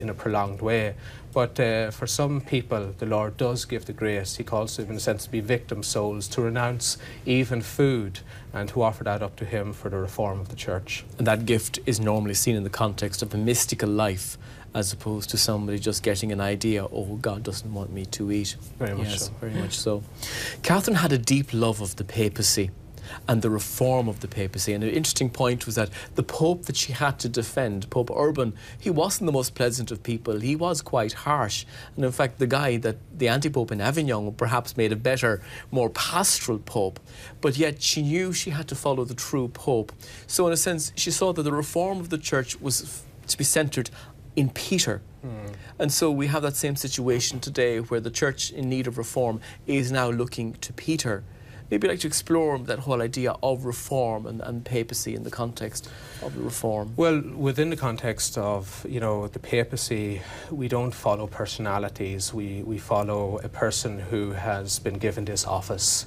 in a prolonged way. But for some people, the Lord does give the grace. He calls them, in a sense, to be victim souls, to renounce even food and to offer that up to Him for the reform of the church. And that gift is normally seen in the context of a mystical life, as opposed to somebody just getting an idea, oh, God doesn't want me to eat. Very much so. Very much so. Catherine had a deep love of the papacy and the reform of the papacy. And an interesting point was that the Pope that she had to defend, Pope Urban, he wasn't the most pleasant of people. He was quite harsh. And in fact, the anti-Pope in Avignon perhaps made a better, more pastoral Pope. But yet she knew she had to follow the true Pope. So in a sense, she saw that the reform of the church was to be centred in Peter. And so we have that same situation today where the church in need of reform is now looking to Peter. Maybe I'd like to explore that whole idea of reform and papacy in the context of the reform. Well, within the context of, the papacy, we don't follow personalities. We follow a person who has been given this office.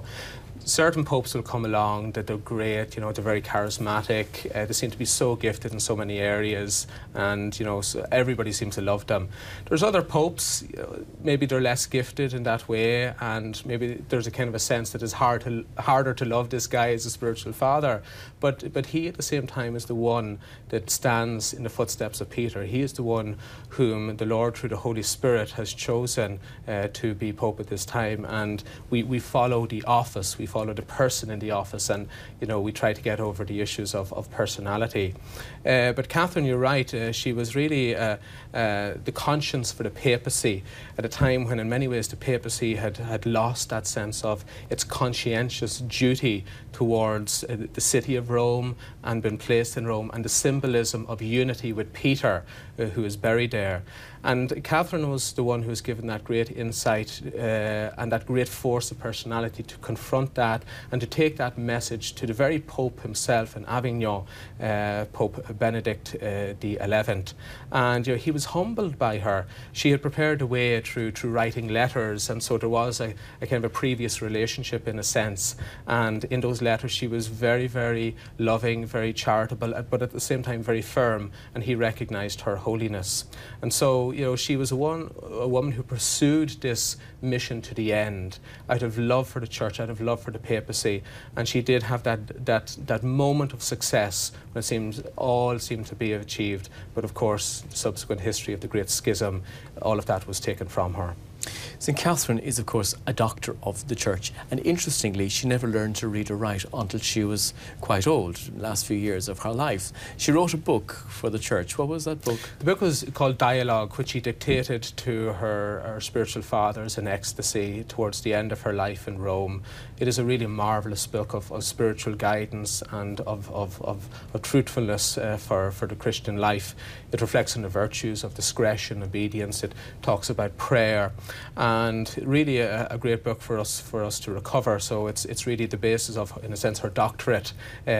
Certain popes will come along that they're great, they're very charismatic, they seem to be so gifted in so many areas, and so everybody seems to love them. There's other popes, maybe they're less gifted in that way, and maybe there's a kind of a sense that it's harder to love this guy as a spiritual father, but he at the same time is the one that stands in the footsteps of Peter. He is the one whom the Lord through the Holy Spirit has chosen to be pope at this time, and we follow the office, we follow the person in the office, and we try to get over the issues of personality. But Catherine, you're right, she was really the conscience for the papacy at a time when in many ways the papacy had lost that sense of its conscientious duty towards the city of Rome and been placed in Rome, and the symbolism of unity with Peter, who is buried there. And Catherine was the one who was given that great insight and that great force of personality to confront that and to take that message to the very Pope himself in Avignon, Pope Benedict XI. And he was humbled by her. She had prepared the way through writing letters, and so there was a kind of a previous relationship in a sense. And in those letters she was very, very loving, very charitable, but at the same time very firm, and he recognised her holiness. And so she was a woman who pursued this mission to the end, out of love for the church, out of love for the papacy, and she did have that moment of success when all seemed to be achieved. But of course, the subsequent history of the Great Schism, all of that was taken from her. St. Catherine is, of course, a doctor of the church, and interestingly, she never learned to read or write until she was quite old, the last few years of her life. She wrote a book for the church. What was that book? The book was called Dialogue, which she dictated to her spiritual fathers in ecstasy towards the end of her life in Rome. It is a really marvellous book of spiritual guidance and of truthfulness for the Christian life. It reflects on the virtues of discretion, obedience. It talks about prayer, and really a great book for us to recover. So it's really the basis of, in a sense, her doctorate.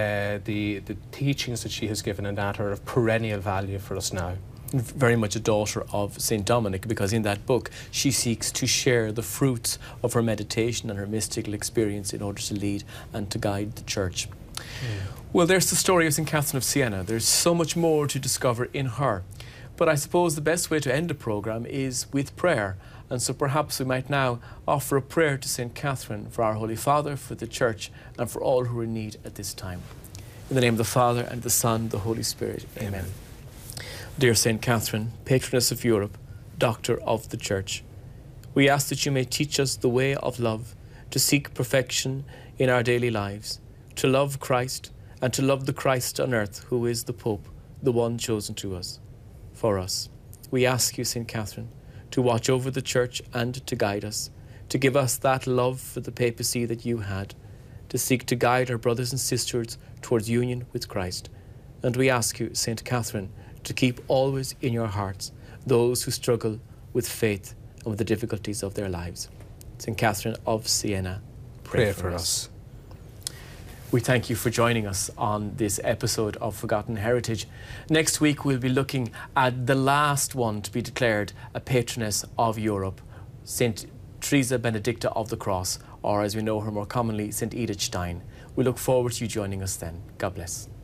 The teachings that she has given in that are of perennial value for us now. Very much a daughter of St. Dominic, because in that book she seeks to share the fruits of her meditation and her mystical experience in order to lead and to guide the church. Well, there's the story of St. Catherine of Siena. There's so much more to discover in her. But I suppose the best way to end the programme is with prayer. And so perhaps we might now offer a prayer to St. Catherine for our Holy Father, for the Church, and for all who are in need at this time. In the name of the Father, and the Son, and the Holy Spirit. Amen. Dear St. Catherine, patroness of Europe, doctor of the Church, we ask that you may teach us the way of love, to seek perfection in our daily lives, to love Christ, and to love the Christ on earth, who is the Pope, the one chosen to us, for us. We ask you, St. Catherine, to watch over the Church and to guide us, to give us that love for the papacy that you had, to seek to guide our brothers and sisters towards union with Christ. And we ask you, St. Catherine, to keep always in your hearts those who struggle with faith and with the difficulties of their lives. St. Catherine of Siena, pray for us. We thank you for joining us on this episode of Forgotten Heritage. Next week we'll be looking at the last one to be declared a patroness of Europe, St. Teresa Benedicta of the Cross, or as we know her more commonly, St. Edith Stein. We look forward to you joining us then. God bless.